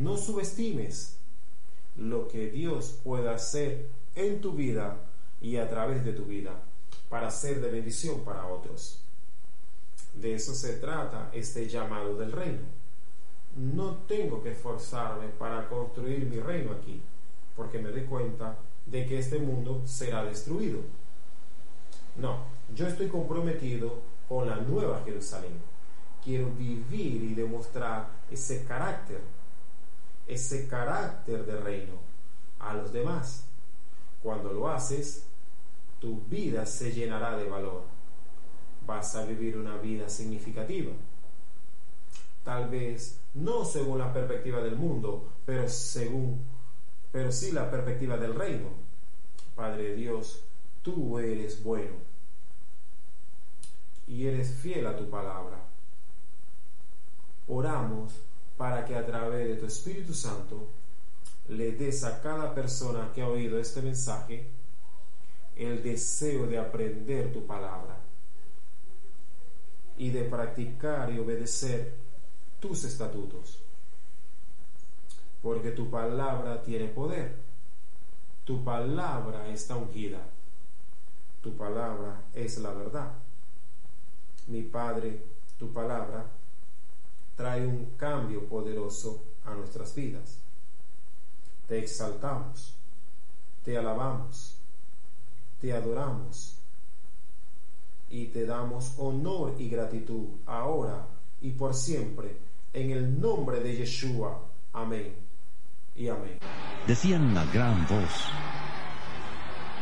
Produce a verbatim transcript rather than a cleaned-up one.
no subestimes lo que Dios puede hacer en tu vida y a través de tu vida para ser de bendición para otros. De eso se trata este llamado del reino. No tengo que esforzarme para construir mi reino aquí, porque me doy cuenta de que este mundo será destruido. No, yo estoy comprometido con la nueva Jerusalén. Quiero vivir y demostrar ese carácter, ese carácter de reino a los demás. Cuando lo haces, tu vida se llenará de valor. Vas a vivir una vida significativa. Tal vez no según la perspectiva del mundo, pero según, pero sí la perspectiva del reino. Padre Dios, tú eres bueno y eres fiel a tu palabra. Oramos para que a través de tu Espíritu Santo le des a cada persona que ha oído este mensaje el deseo de aprender tu palabra y de practicar y obedecer tus estatutos, porque tu palabra tiene poder, tu palabra está ungida, tu palabra es la verdad. Mi Padre, tu palabra trae un cambio poderoso a nuestras vidas. Te exaltamos, te alabamos, te adoramos y te damos honor y gratitud ahora y por siempre, en el nombre de Yeshua. Amén y amén. Decían a gran voz: